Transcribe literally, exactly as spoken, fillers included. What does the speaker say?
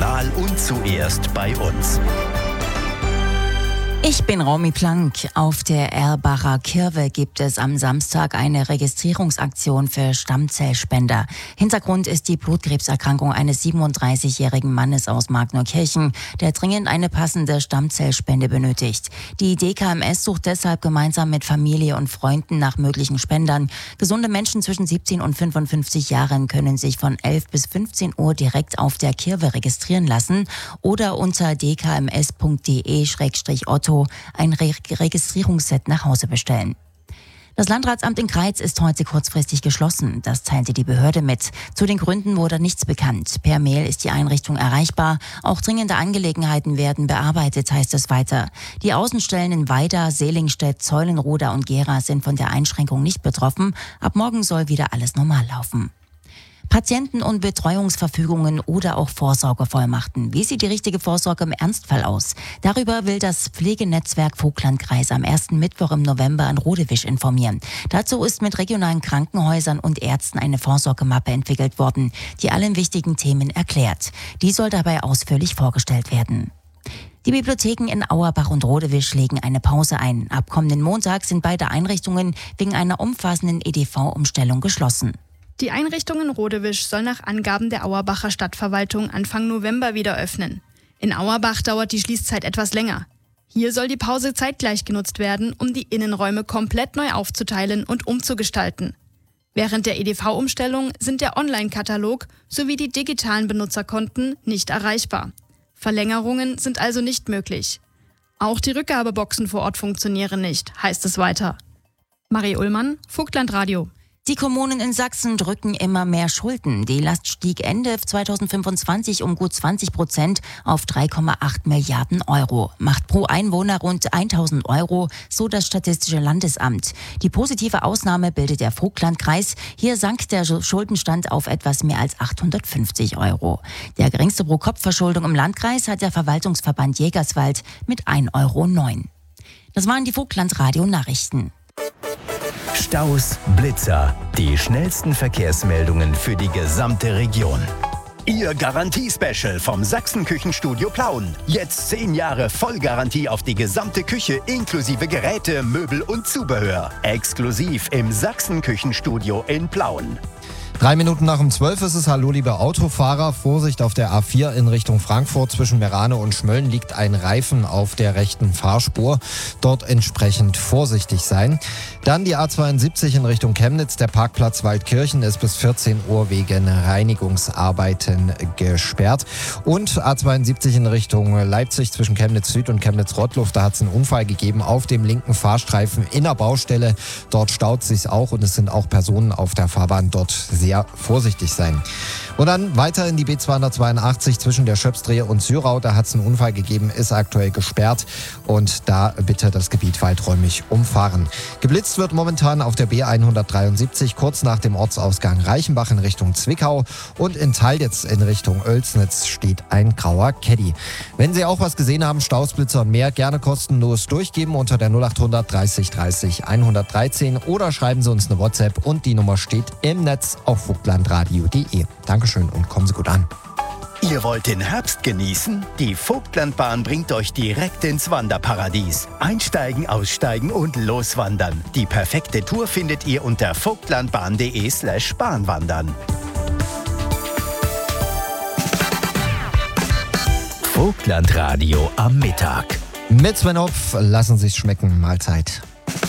regional und zuerst bei uns. Ich bin Romy Plank. Auf der Erlbacher Kirwe gibt es am Samstag eine Registrierungsaktion für Stammzellspender. Hintergrund ist die Blutkrebserkrankung eines siebenunddreißigjährigen Mannes aus Magneukirchen, der dringend eine passende Stammzellspende benötigt. Die D K M S sucht deshalb gemeinsam mit Familie und Freunden nach möglichen Spendern. Gesunde Menschen zwischen siebzehn und fünfundfünfzig Jahren können sich von elf bis fünfzehn Uhr direkt auf der Kirwe registrieren lassen oder unter d k m s punkt d e schrägstrich otto ein Re- Registrierungsset nach Hause bestellen. Das Landratsamt in Greiz ist heute kurzfristig geschlossen. Das teilte die Behörde mit. Zu den Gründen wurde nichts bekannt. Per Mail ist die Einrichtung erreichbar. Auch dringende Angelegenheiten werden bearbeitet, heißt es weiter. Die Außenstellen in Weida, Selingstedt, Zeulenroda und Gera sind von der Einschränkung nicht betroffen. Ab morgen soll wieder alles normal laufen. Patienten- und Betreuungsverfügungen oder auch Vorsorgevollmachten. Wie sieht die richtige Vorsorge im Ernstfall aus? Darüber will das Pflegenetzwerk Vogtlandkreis am ersten Mittwoch im November in Rodewisch informieren. Dazu ist mit regionalen Krankenhäusern und Ärzten eine Vorsorgemappe entwickelt worden, die allen wichtigen Themen erklärt. Die soll dabei ausführlich vorgestellt werden. Die Bibliotheken in Auerbach und Rodewisch legen eine Pause ein. Ab kommenden Montag sind beide Einrichtungen wegen einer umfassenden E D V-Umstellung geschlossen. Die Einrichtung in Rodewisch soll nach Angaben der Auerbacher Stadtverwaltung Anfang November wieder öffnen. In Auerbach dauert die Schließzeit etwas länger. Hier soll die Pause zeitgleich genutzt werden, um die Innenräume komplett neu aufzuteilen und umzugestalten. Während der E D V-Umstellung sind der Online-Katalog sowie die digitalen Benutzerkonten nicht erreichbar. Verlängerungen sind also nicht möglich. Auch die Rückgabeboxen vor Ort funktionieren nicht, heißt es weiter. Marie Ullmann, Vogtlandradio. Die Kommunen in Sachsen drücken immer mehr Schulden. Die Last stieg Ende zweitausendfünfundzwanzig um gut zwanzig Prozent auf drei Komma acht Milliarden Euro. Macht pro Einwohner rund tausend Euro, so das Statistische Landesamt. Die positive Ausnahme bildet der Vogtlandkreis. Hier sank der Schuldenstand auf etwas mehr als achthundertfünfzig Euro. Der geringste Pro-Kopf-Verschuldung im Landkreis hat der Verwaltungsverband Jägerswald mit ein Euro neun. Das waren die Vogtlandradio-Nachrichten. Staus, Blitzer, die schnellsten Verkehrsmeldungen für die gesamte Region. Ihr Garantie-Special vom Sachsen-Küchenstudio Plauen. Jetzt zehn Jahre Vollgarantie auf die gesamte Küche inklusive Geräte, Möbel und Zubehör. Exklusiv im Sachsen-Küchenstudio in Plauen. Drei Minuten nach um zwölf ist es. Hallo, liebe Autofahrer. Vorsicht auf der A vier in Richtung Frankfurt. Zwischen Merane und Schmölln liegt ein Reifen auf der rechten Fahrspur. Dort entsprechend vorsichtig sein. Dann die A zweiundsiebzig in Richtung Chemnitz. Der Parkplatz Waldkirchen ist bis vierzehn Uhr wegen Reinigungsarbeiten gesperrt. Und A zweiundsiebzig in Richtung Leipzig zwischen Chemnitz Süd und Chemnitz Rottluff. Da hat es einen Unfall gegeben auf dem linken Fahrstreifen in der Baustelle. Dort staut es sich auch und es sind auch Personen auf der Fahrbahn. Dort sehr vorsichtig sein. Und dann weiter in die B zweihundertzweiundachtzig zwischen der Schöpsdrehe und Syrau. Da hat es einen Unfall gegeben, ist aktuell gesperrt. Und da bitte das Gebiet weiträumig umfahren. Geblitzt wird momentan auf der B hundertdreiundsiebzig kurz nach dem Ortsausgang Reichenbach in Richtung Zwickau. Und in Teilditz in Richtung Oelsnitz steht ein grauer Caddy. Wenn Sie auch was gesehen haben, Staus, Blitzer und mehr, gerne kostenlos durchgeben unter der null achthundert dreißig dreißig hundertdreizehn oder schreiben Sie uns eine WhatsApp und die Nummer steht im Netz auf vogtlandradio punkt de. Dankeschön und kommen Sie gut an. Ihr wollt den Herbst genießen? Die Vogtlandbahn bringt euch direkt ins Wanderparadies. Einsteigen, aussteigen und loswandern. Die perfekte Tour findet ihr unter vogtlandbahn punkt de slash bahnwandern. Vogtlandradio am Mittag. Mit Sven Hopf, lassen Sie es schmecken. Mahlzeit.